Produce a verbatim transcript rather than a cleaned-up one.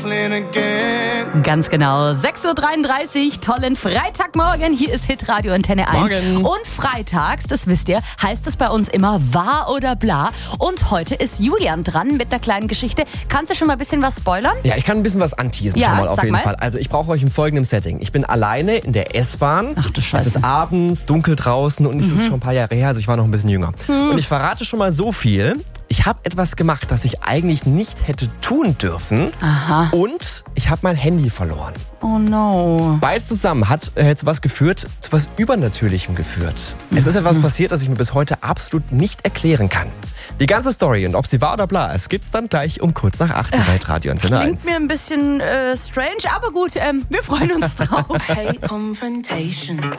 trifling again. Ganz genau, sechs Uhr dreiunddreißig, tollen Freitagmorgen. Hier ist Hitradio Antenne eins. Morgen. Und freitags, das wisst ihr, heißt es bei uns immer wahr oder bla. Und heute ist Julian dran mit einer kleinen Geschichte. Kannst du schon mal ein bisschen was spoilern? Ja, ich kann ein bisschen was anteasen Ja, schon mal auf sag jeden mal. Fall. Also ich brauche euch im folgenden Setting. Ich bin alleine in der S-Bahn. Ach du Scheiße. Es ist abends, dunkel draußen und es Mhm. ist schon ein paar Jahre her, also ich war noch ein bisschen jünger. Mhm. Und ich verrate schon mal so viel. Ich habe etwas gemacht, das ich eigentlich nicht hätte tun dürfen. Aha. Und ich habe mein Handy verloren. Oh no. Beides zusammen hat äh, zu was geführt, zu was Übernatürlichem geführt. Es ist etwas passiert, das ich mir bis heute absolut nicht erklären kann. Die ganze Story und ob sie wahr oder bla, es gibt's dann gleich um kurz nach acht bei Radio Antenne Klingt eins. mir ein bisschen äh, strange, aber gut, ähm, wir freuen uns drauf. Hate confrontation.